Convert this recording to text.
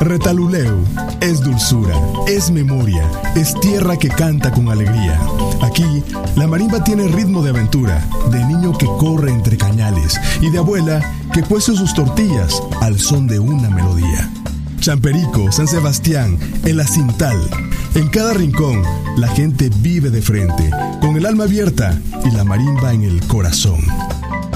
Retaluleu es dulzura, es memoria, es tierra que canta con alegría. Aquí, la marimba tiene ritmo de aventura, de niño que corre entre cañales y de abuela que cuece sus tortillas al son de una melodía. Champerico, San Sebastián, El Acintal. En cada rincón, la gente vive de frente, con el alma abierta y la marimba en el corazón.